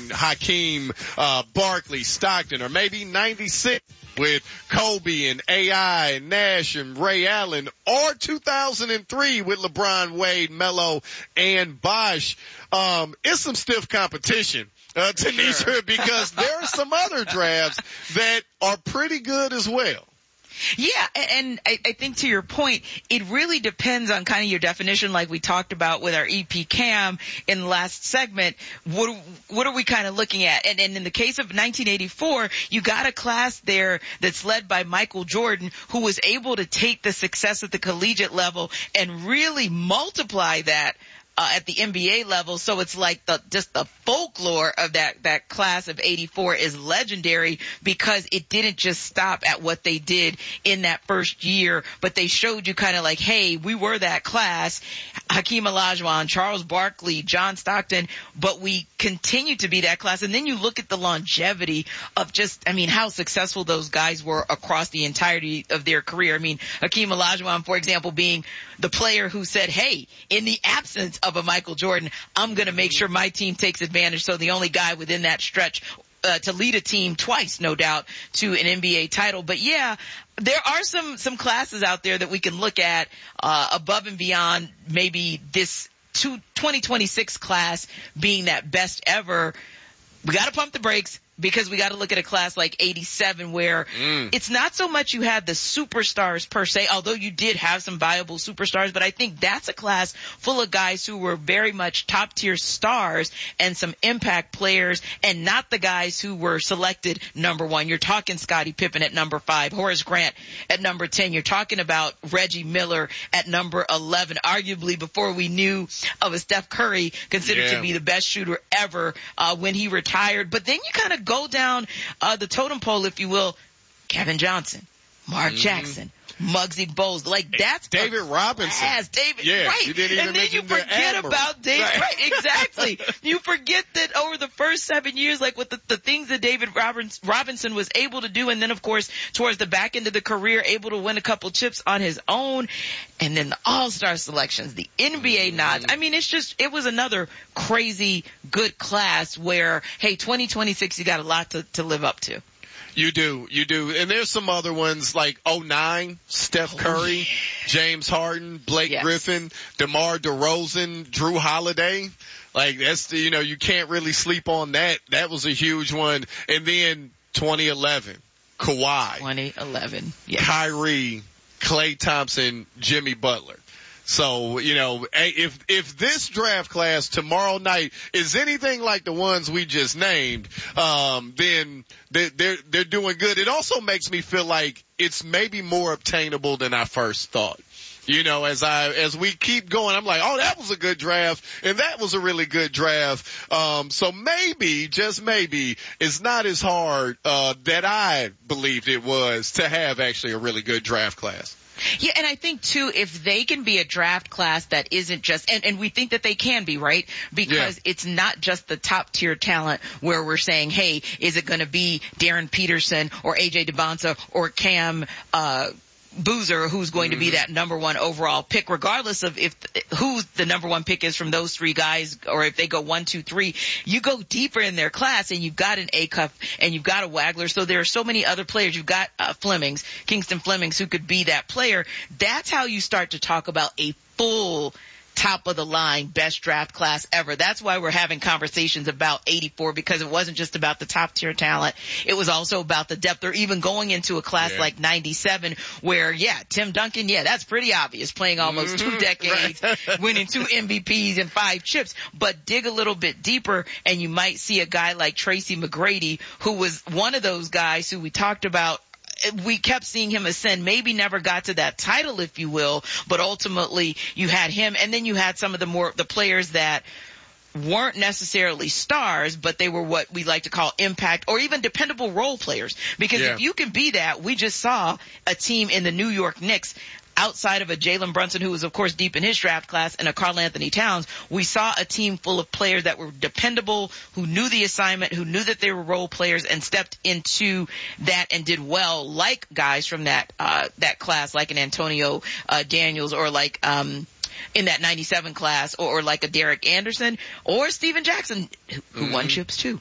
Hakeem, Barkley, Stockton, or maybe 96 with Kobe and AI and Nash and Ray Allen, or 2003 with LeBron, Wade, Melo, and Bosh. It's some stiff competition, Tanisha, because there are some other drafts that are pretty good as well. Yeah, and I think to your point, it really depends on kind of your definition, like we talked about with our EP Cam in the last segment. What are we kind of looking at? And in the case of 1984, you got a class there that's led by Michael Jordan, who was able to take the success at the collegiate level and really multiply that at the NBA level. So it's like just the folklore of that class of 84 is legendary, because it didn't just stop at what they did in that first year, but they showed you kind of like, hey, we were that class, Hakeem Olajuwon, Charles Barkley, John Stockton, but we continue to be that class. And then you look at the longevity of just, how successful those guys were across the entirety of their career. Hakeem Olajuwon, for example, being the player who said, hey, in the absence of a Michael Jordan, I'm going to make sure my team takes advantage. So the only guy within that stretch to lead a team twice, no doubt, to an NBA title. But yeah, there are some classes out there that we can look at above and beyond maybe this 2026 class being that best ever. We got to pump the brakes, because we got to look at a class like 87 where it's not so much you had the superstars per se, although you did have some viable superstars, but I think that's a class full of guys who were very much top tier stars and some impact players, and not the guys who were selected number 1. You're talking Scottie Pippen at number 5, Horace Grant at number 10. You're talking about Reggie Miller at number 11, arguably before we knew of a Steph Curry considered to be the best shooter ever when he retired. But then you kind of go down the totem pole, if you will. Kevin Johnson, Mark Jackson, Muggsy Bogues, like that's David Robinson. David, yeah, right. You didn't even and then you forget about David, right, exactly. You forget that over the first 7 years, like with the things that David Robinson was able to do, and then of course towards the back end of the career, able to win a couple chips on his own, and then the All-Star selections, the NBA nods. It was another crazy good class where, hey, 2026, you got a lot to live up to. You do. And there's some other ones like 09, Steph Curry, James Harden, Blake Griffin, DeMar DeRozan, Drew Holiday. Like that's you can't really sleep on that. That was a huge one. And then 2011, Kawhi. 2011, yes. Kyrie, Klay Thompson, Jimmy Butler. So, if this draft class tomorrow night is anything like the ones we just named, then they're doing good. It also makes me feel like it's maybe more obtainable than I first thought. As we keep going, I'm like, oh, that was a good draft, and that was a really good draft. So maybe, just maybe, it's not as hard that I believed it was to have actually a really good draft class. Yeah, and I think, too, if they can be a draft class that isn't just – and we think that they can be, right? Because it's not just the top-tier talent where we're saying, hey, is it going to be Darren Peterson or A.J. Debonsa or Cam Boozer, who's going to be that number 1 overall pick, regardless of who the number 1 pick is from those 3 guys, or if they go 1, 2, 3, you go deeper in their class and you've got an Acuff and you've got a Wagler. So there are so many other players. You've got Kingston Flemings, who could be that player. That's how you start to talk about a full top of the line best draft class ever. That's why we're having conversations about 84, because it wasn't just about the top tier talent. It was also about the depth, or even going into a class like 97 where, Tim Duncan, that's pretty obvious, playing almost 2 decades, winning 2 MVPs and 5 chips. But dig a little bit deeper and you might see a guy like Tracy McGrady, who was one of those guys who we talked about. We kept seeing him ascend, maybe never got to that title, if you will, but ultimately you had him, and then you had some of the players that weren't necessarily stars, but they were what we like to call impact or even dependable role players. Because if you can be that, we just saw a team in the New York Knicks, outside of a Jalen Brunson, who was, of course, deep in his draft class, and a Karl Anthony Towns, we saw a team full of players that were dependable, who knew the assignment, who knew that they were role players, and stepped into that and did well, like guys from that class, like an Antonio Daniels, or like in that 97 class, or like a Derek Anderson, or Steven Jackson, who won chips too.